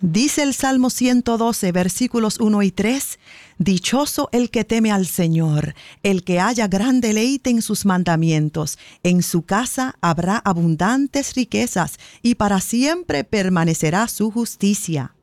Dice el Salmo 112, versículos 1 y 3, Dichoso el que teme al Señor, el que haya gran deleite en sus mandamientos. En su casa habrá abundantes riquezas, y para siempre permanecerá su justicia.